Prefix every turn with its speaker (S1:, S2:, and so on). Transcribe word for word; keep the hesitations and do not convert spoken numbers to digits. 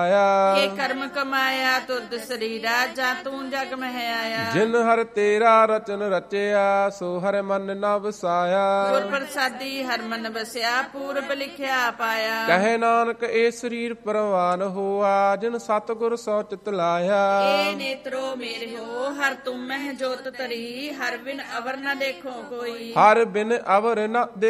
S1: ਇਹ ਕਰਮ ਕਮਾਇਆ ਤੁਧ ਸਰੀਰਾ ਜਾਂ ਤੂੰ ਜਗ ਮਹਿ ਆਇਆ।
S2: ਜਿਨ ਹਰ ਤੇਰਾ ਰਚਨ ਰਚਿਆ ਸੋ ਹਰ ਮਨ ਨ ਵਸਾਇਆ।
S1: ਗੁਰ ਪ੍ਰਸਾਦੀ ਹਰ ਮਨ ਵਸਿਆ ਪੂਰਬ ਲਿਖਿਆ ਪਾਇਆ।
S2: ਕਹੇ ਨਾਨਕ ਇਹ ਸਰੀਰ ਪ੍ਰਵਾਨ ਹੋਆ ਜਿਨ ਸਤਿਗੁਰ ਸੋ ਚਿਤ ਲਾਇਆ।
S1: ਇਹ ਨੇਤਰੋ ਮੇਰੇ ਹੋ ਹਰ ਤੁਮ ਮਹਿ ਜੋਤ ਤਰੀ ਹਰ ਬਿਨ ਅਵਰ ਨ ਦੇਖੋ ਕੋਈ।
S2: ਹਰ ਬਿਨ ਅਵਰ ਨ